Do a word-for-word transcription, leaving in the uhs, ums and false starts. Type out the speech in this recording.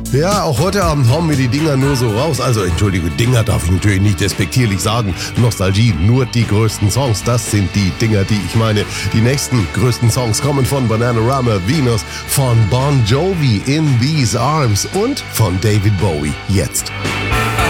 Ja, auch heute Abend hauen wir die Dinger nur so raus. Also, entschuldige, Dinger darf ich natürlich nicht despektierlich sagen. Nostalgie, nur die größten Songs, das sind die Dinger, die ich meine. Die nächsten größten Songs kommen von Bananarama, Venus, von Bon Jovi, In These Arms und von David Bowie. Jetzt.